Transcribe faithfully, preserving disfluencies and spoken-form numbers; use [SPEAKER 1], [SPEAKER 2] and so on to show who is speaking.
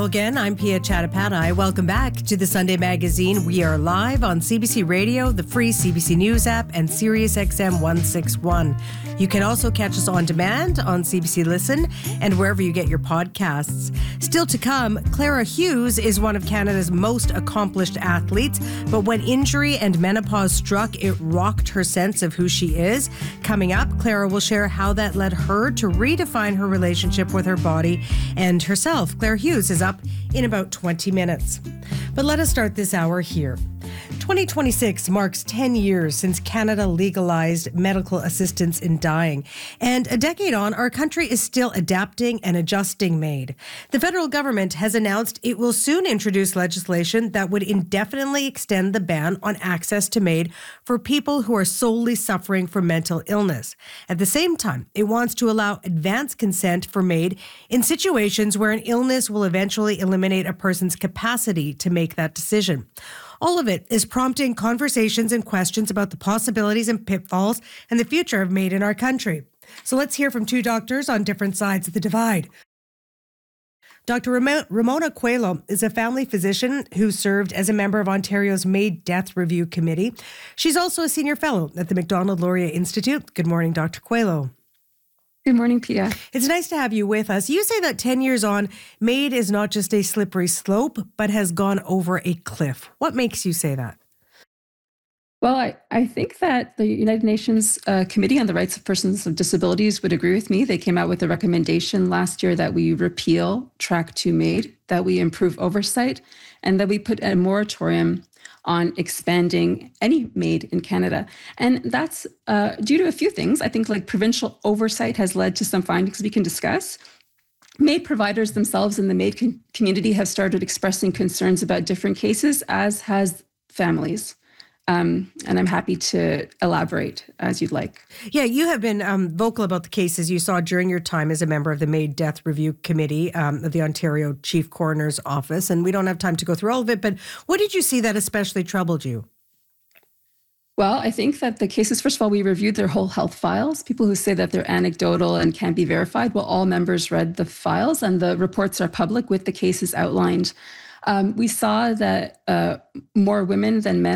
[SPEAKER 1] Hello again. I'm Pia Chattopadhyay. Welcome back to the Sunday Magazine. We are live on C B C Radio, the free C B C News app, and Sirius X M one sixty-one. You can also catch us on demand on C B C Listen and wherever you get your podcasts. Still to come, Clara Hughes is one of Canada's most accomplished athletes, but when injury and menopause struck, it rocked her sense of who she is. Coming up, Clara will share how that led her to redefine her relationship with her body and herself. Claire Hughes is up in about twenty minutes. But let us start this hour here. twenty twenty-six marks ten years since Canada legalized medical assistance in dying. And a decade on, our country is still adapting and adjusting MAID. The federal government has announced it will soon introduce legislation that would indefinitely extend the ban on access to MAID for people who are solely suffering from mental illness. At the same time, it wants to allow advance consent for MAID in situations where an illness will eventually eliminate a person's capacity to make that decision. All of it is prompting conversations and questions about the possibilities and pitfalls and the future of MAID in our country. So let's hear from two doctors on different sides of the divide. Doctor Ramona Coelho is a family physician who served as a member of Ontario's MAID Death Review Committee. She's also a senior fellow at the Macdonald-Laurier Institute. Good morning, Doctor Coelho.
[SPEAKER 2] Good morning, Pia.
[SPEAKER 1] It's nice to have you with us. You say that ten years on, MAID is not just a slippery slope, but has gone over a cliff. What makes you say that?
[SPEAKER 2] Well, I, I think that the United Nations uh, Committee on the Rights of Persons with Disabilities would agree with me. They came out with a recommendation last year that we repeal Track two MAID, that we improve oversight, and that we put a moratorium on expanding any MAID in Canada. And that's uh, due to a few things. I think like provincial oversight has led to some findings we can discuss. MAID providers themselves in the MAID com- community have started expressing concerns about different cases, as has families. Um, and I'm happy to elaborate as you'd like.
[SPEAKER 1] Yeah, you have been um, vocal about the cases you saw during your time as a member of the MAID Death Review Committee um, of the Ontario Chief Coroner's Office. And we don't have time to go through all of it, but what did you see that especially troubled you?
[SPEAKER 2] Well, I think that the cases, first of all, we reviewed their whole health files. People who say that they're anecdotal and can't be verified, well, all members read the files and the reports are public with the cases outlined. Um, we saw that uh, more women than men